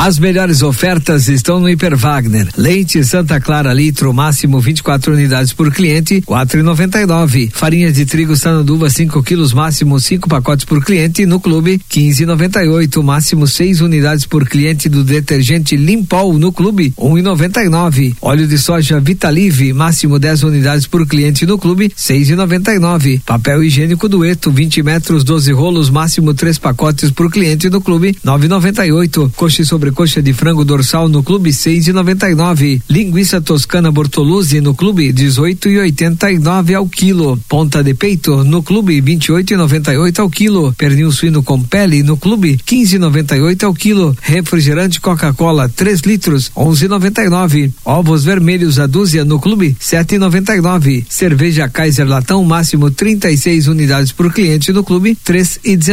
As melhores ofertas estão no Hiper Wagner. Leite Santa Clara litro, máximo 24 unidades por cliente, 4,99. Farinha de trigo Sananduva 5 quilos, máximo 5 pacotes por cliente, no clube 15,98. Máximo 6 unidades por cliente do detergente Limpol, no clube 1,99. Óleo de soja Vitalive, máximo 10 unidades por cliente, no clube 6,99. Papel higiênico Dueto 20 metros 12 rolos, máximo 3 pacotes por cliente, no clube 9,98. Coxa e sobrecoxa de frango dorsal no clube 6,99. Linguiça toscana Bortoluzzi no clube 18,89 ao quilo. Ponta de peito no clube 28,98 ao quilo. Pernil suíno com pele no clube 15,98 ao quilo. Refrigerante Coca-Cola 3 litros 11,99. Ovos vermelhos a dúzia no clube 7,99. Cerveja Kaiser latão máximo 36 unidades por cliente, no clube 3,19.